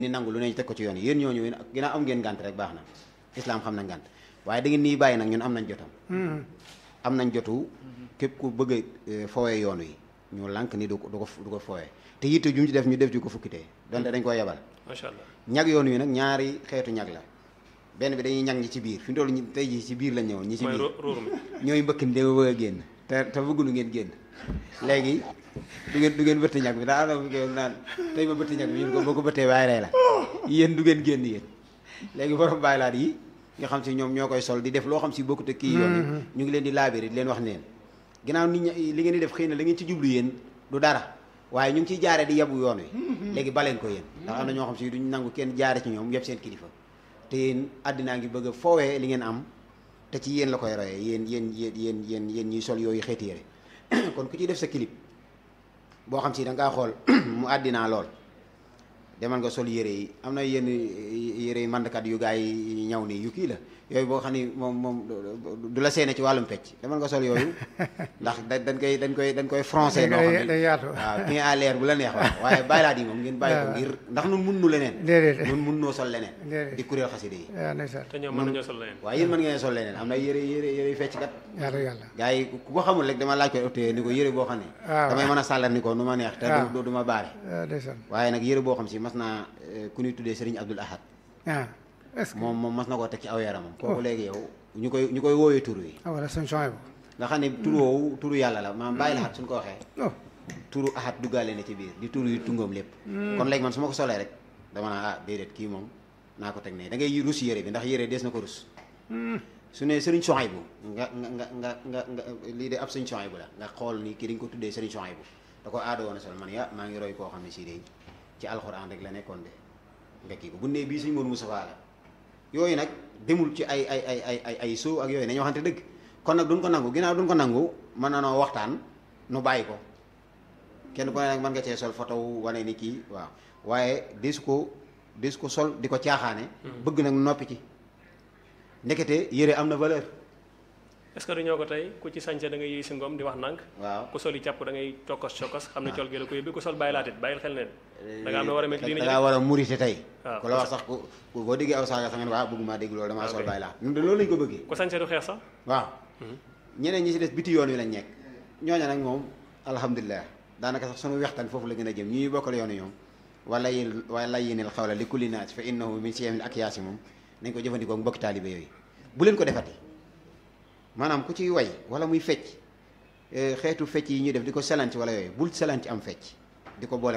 ni nangu lu ne teg ko ci yoon yéen ñooñu ginnaaw am ngeen ngànt rek baax na islam xam na ngànt waaye da ngeen nii bàyyi nag ñun am nañ jotam am nañ jotu képp ku bëgg a fooyee yoon wi ñu lànk ni du ko fooyee te yitte ju mu ci def ñu def ci ko fukkitee donte dañ koy yebal macha allah ñag yoon wi nag ñaari xeetu ñag la benn bi dañuy ñag ñi ci biir fi mu toll ñi tey ji ci biir lañ ñëwoon ñi ci biir ñooy mbëkk ni dama bëgg a génn te bëggunu ngeen génn léegi du ngeen bëtt ñag bi daa am naan tey ma bëtt ñag bi ñun ko boo ko bëttee bàyyi lay la yéen du ngeen génn yéen léegi borom bàyyi laat yi nga xam si ñoom ñoo koy sol di def loo xam si bokkut ak kii yoon yi ñu ngi leen di laabiri di leen wax neen ginnaaw nit ñi li ngeen di def xëy na la ngeen ci jublu yéen du dara waaye ñu ngi ciy jaaree di yebu yoon wi léegi baleen ko yéen ndax am na ñoo xam si duñ nangu kenn jaare ci ñoom yeb seen kilifa te yéen àddinaa ngi bëgg a foowee li ngeen am te ci yéen la koy royee yéen ñuy sol yooyu xeeti yére kon ku ciy def sa clip boo xam si da ngaa xool mu àddinaa lool demal nga sol yére yi am na yenn yére yi mandkat yu gaa yi ñaw nii yu kii la yooyu boo xam ni moom du la seene ci wàllum pecc demal nga sol yooyu ndax dañ koy français noo xam ne waaw ki à l'air bu la neex waaye bàyyi laa di moom ngeen bàyyi ko ngir ndax nun mun nu leneen nun mun noo sol leneen di kuréel xasida yi te ñoom mën nañoo sol leneen waaye yéen mën ngeen sol leneen am na yére fecc kat gaa yi ku ko xamul rek dama laaj koy opté ni ko yére boo xam ne damay mën a sàllar ni ko nu ma neex te du ma baare waaye nag yére boo xam si mas naa ku ñuy tuddee Serigne Abdoul Ahad moom mas na koo teg ci aw yaramam kooku léegi yow ñu koy woowee tur wi wala suñ changé nga xam ne tur woowu turu yàlla la maanaam bàyyi la xat suñ ko waxee turu ahad duggaale na ci biir di turu yu tungoom lépp kon léegi man su ma ko solee rek dama naa déedéet kii moom naa ko teg ne da ngay rus yére bi ndax yére dees na ko rus su ne Serigne Souhaïbou nga lii de ab Serigne Souhaïbou la nga xool ni kii dañ ko tuddee Serigne Souhaïbou da ko aado woon a sol man maa ngi roy koo xam ne si de ci alxuraan rek la nekkoon de nga kii ko bu ne bii suñ Modou Moustapha la yooyu nag demul ci ay soo ak yooyu nañu waxante dëgg kon nag duñ ko nangu ginnaaw duñ ko nangu mën na noo waxtaan nu bàyyi ko kenn ku ne nag mën nga cee sol photo wane ni kii waaw waaye des ko sol di ko caaxaane bëgg nag noppi ci ndekete yére am na valeur est-ce que du ñoo ko tey ku ci sañse da ngay yëy si ngoom di wax nànk waaw ku sol yi càpp da ngay cokkos xam ne col gi la ko yóbbi ku sol bàyyi laatit bàyyil xel neen da nga am na war a mel da ngaa war a murite tey waaw ku la wax sax ku boo déggee aw saaga sax nga ne waaw bëgguma dégg loolu damaa sol bàyyi laat ñun de loolu lañ ko bëggee ku sañse du xeex sax waaw ñeneen ñi si des biti yoon wi lañ nekk ñooña nag moom alhamdulilah daanaka sax sunu wextaan foofu la gën a jëm ñuy bokkal yoonu ñoom wala yénil xawla li kulli naas fa innahu min siyamil akyaasi moom nañ ko jëfandikoo mbokki taalibe yooyu bu leen ko defati maanaam ku ciy way wala muy fecc xeetu fecc yi ñuy def di ko salanci wala yooyu bul salanci am fecc di ko boole